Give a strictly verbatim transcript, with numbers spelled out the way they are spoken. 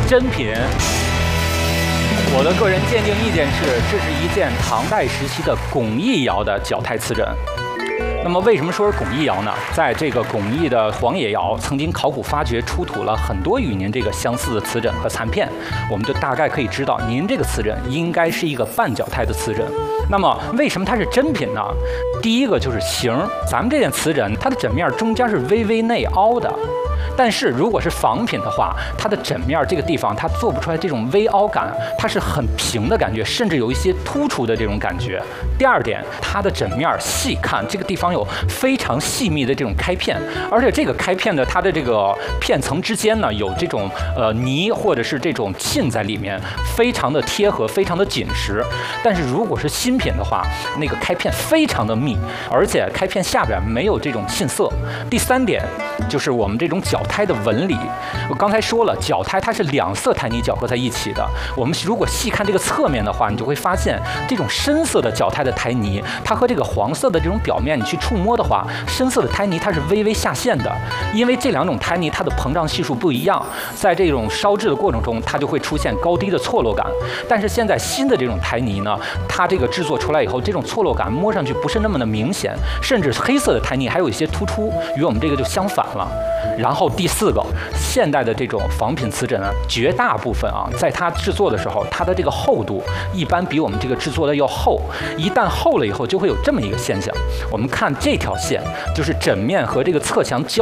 真品。我的个人鉴定意见是，这是一件唐代时期的巩义窑的脚胎瓷枕。那么为什么说是巩义窑呢？在这个巩义的黄野窑，曾经考古发掘出土了很多与您这个相似的瓷枕和残片，我们就大概可以知道，您这个瓷枕应该是一个半脚胎的瓷枕。那么为什么它是真品呢？第一个就是形，咱们这件瓷枕它的枕面中间是微微内凹的。但是如果是仿品的话，它的枕面这个地方它做不出来这种微凹感，它是很平的感觉，甚至有一些突出的这种感觉。第二点，它的枕面细看这个地方有非常细密的这种开片，而且这个开片的它的这个片层之间呢有这种呃泥或者是这种沁在里面，非常的贴合，非常的紧实。但是如果是新品的话，那个开片非常的密，而且开片下边没有这种沁色。第三点就是我们这种脚胎的纹理，我刚才说了，脚胎它是两色胎泥搅合在一起的。我们如果细看这个侧面的话，你就会发现这种深色的脚胎的胎泥，它和这个黄色的这种表面你去触摸的话，深色的胎泥它是微微下陷的，因为这两种胎泥它的膨胀系数不一样，在这种烧制的过程中，它就会出现高低的错落感。但是现在新的这种胎泥呢，它这个制作出来以后，这种错落感摸上去不是那么的明显，甚至黑色的胎泥还有一些突出，与我们这个就相反了。然后第四个，现代的这种仿品瓷枕啊，绝大部分啊，在它制作的时候，它的这个厚度一般比我们这个制作的要厚。一旦厚了以后，就会有这么一个现象。我们看这条线，就是枕面和这个侧墙交